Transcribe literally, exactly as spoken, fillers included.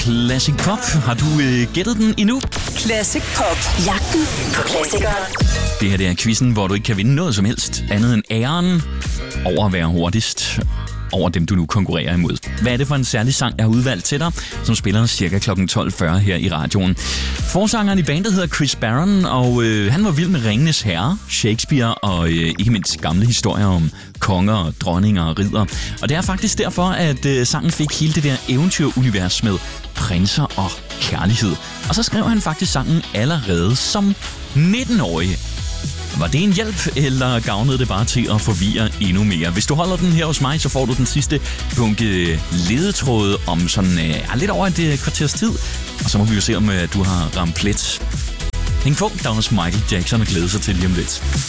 Classic Pop. Har du øh, gættet den endnu? Classic Pop. Jagten på klassikere. Det her det er quizzen, hvor du ikke kan vinde noget som helst andet end æren over at være hurtigst over dem, du nu konkurrerer imod. Hvad er det for en særlig sang, jeg har udvalgt til dig, som spiller cirka klokken tolv fyrre her i radioen? Forsangeren i bandet hedder Chris Barron, og øh, han var vild med Ringenes Herre, Shakespeare og øh, ikke mindst gamle historier om konger, dronninger og ridder. Og det er faktisk derfor, at øh, sangen fik hele det der eventyrunivers med prinser og kærlighed. Og så skrev han faktisk sangen allerede som nitten-årig. Var det en hjælp, eller gavnede det bare til at forvirre endnu mere? Hvis du holder den her hos mig, så får du den sidste bunke ledetråde om sådan øh, lidt over et øh, kvarters tid. Og så må vi jo se, om øh, du har ramt plet. Hæng på, der er også Michael Jackson at glæde sig til lige om lidt.